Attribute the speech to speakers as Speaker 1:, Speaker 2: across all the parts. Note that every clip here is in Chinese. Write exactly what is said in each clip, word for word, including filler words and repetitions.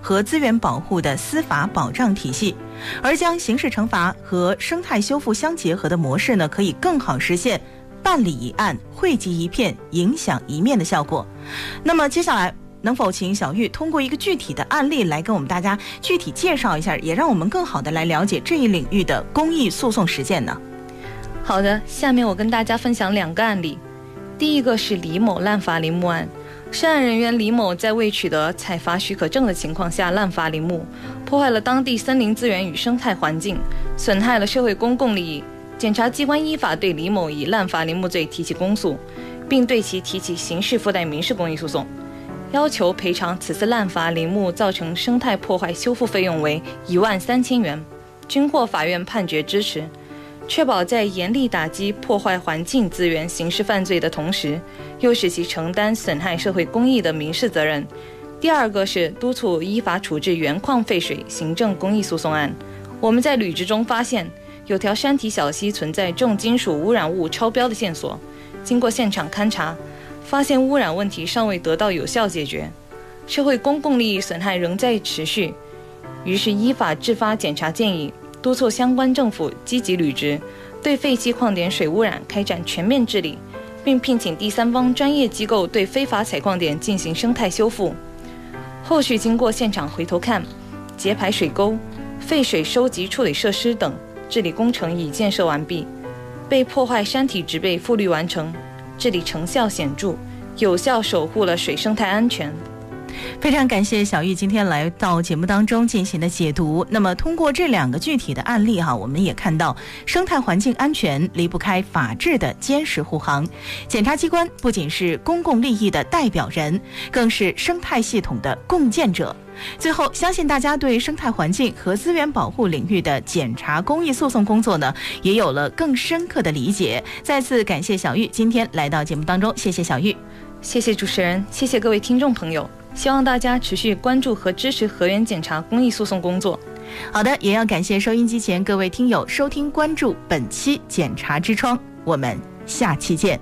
Speaker 1: 和资源保护的司法保障体系，而将刑事惩罚和生态修复相结合的模式呢，可以更好实现办理一案惠及一片影响一面的效果。那么接下来能否请小玉通过一个具体的案例来跟我们大家具体介绍一下，也让我们更好的来了解这一领域的公益诉讼实践呢？
Speaker 2: 好的，下面我跟大家分享两个案例。第一个是李某滥伐林木案。涉案人员李某在未取得采伐许可证的情况下滥伐林木，破坏了当地森林资源与生态环境，损害了社会公共利益。检察机关依法对李某以滥伐林木罪提起公诉，并对其提起刑事附带民事公益诉讼，要求赔偿此次滥伐林木造成生态破坏修复费用为一万三千元，均获法院判决支持，确保在严厉打击破坏环境资源刑事犯罪的同时，又使其承担损害社会公益的民事责任。第二个是督促依法处置原矿废水行政公益诉讼案。我们在履职中发现有条山体小溪存在重金属污染物超标的线索，经过现场勘查，发现污染问题尚未得到有效解决，社会公共利益损害仍在持续，于是依法制发检察建议，督促相关政府积极履职，对废弃矿点水污染开展全面治理，并聘请第三方专业机构对非法采矿点进行生态修复。后续经过现场回头看、截排水沟、废水收集处理设施等治理工程已建设完毕，被破坏山体植被复绿完成，治理成效显著，有效守护了水生态安全。
Speaker 1: 非常感谢小玉今天来到节目当中进行的解读。那么通过这两个具体的案例哈，我们也看到生态环境安全离不开法治的坚实护航，检察机关不仅是公共利益的代表人，更是生态系统的共建者。最后，相信大家对生态环境和资源保护领域的检察公益诉讼工作呢，也有了更深刻的理解。再次感谢小玉今天来到节目当中，谢谢小玉。
Speaker 2: 谢谢主持人，谢谢各位听众朋友，希望大家持续关注和支持河源检察公益诉讼工作。
Speaker 1: 好的，也要感谢收音机前各位听友收听关注本期检察之窗，我们下期见。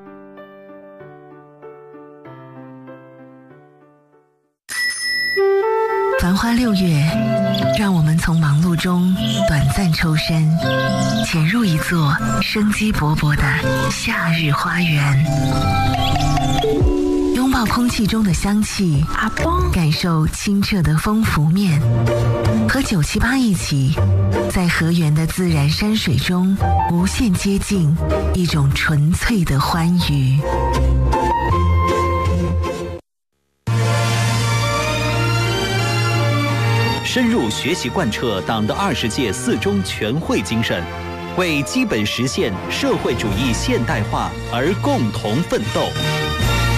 Speaker 3: 繁花六月，让我们从忙碌中短暂抽身，潜入一座生机勃勃的夏日花园，拥抱空气中的香气，感受清澈的风拂面，和九七八一起，在河源的自然山水中无限接近一种纯粹的欢愉。
Speaker 4: 深入学习贯彻党的二十届四中全会精神，为基本实现社会主义现代化而共同奋斗。